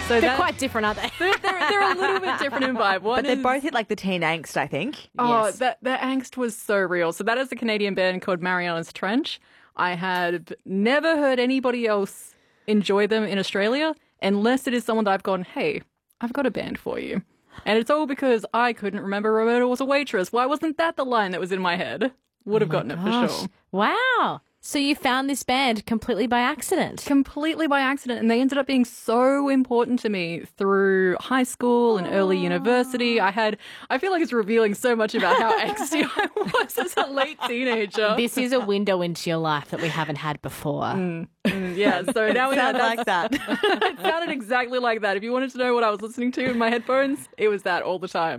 So They're quite different, aren't they? they're a little bit different in vibe. But they both hit like the teen angst, I think. Oh, Yes. that angst was so real. So that is a Canadian band called Mariana's Trench. I had never heard anybody else enjoy them in Australia unless it is someone that I've gone, hey, I've got a band for you. And it's all because I couldn't remember Roberta was a waitress. Why wasn't that the line that was in my head? Would have gotten it for sure. Wow. So you found this band completely by accident. Completely by accident, and they ended up being so important to me through high school and early university. I feel like it's revealing so much about how angsty I was as a late teenager. This is a window into your life that we haven't had before. Yeah, so now we had Sounds like that. It sounded exactly like that. If you wanted to know what I was listening to in my headphones, it was that all the time.